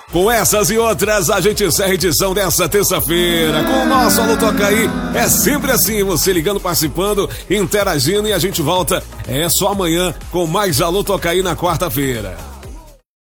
Com essas e outras, a gente encerra a edição dessa terça-feira. Com o nosso Alô Toca Aí, é sempre assim, você ligando, participando, interagindo, e a gente volta só amanhã com mais Alô Toca Aí na quarta-feira.